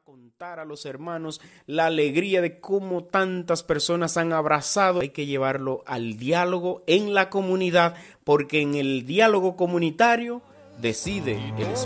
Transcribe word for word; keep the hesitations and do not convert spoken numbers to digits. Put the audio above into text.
contar a los hermanos la alegría de cómo tantas personas han abrazado. Hay que llevarlo al diálogo en la comunidad, porque en el diálogo comunitario decide el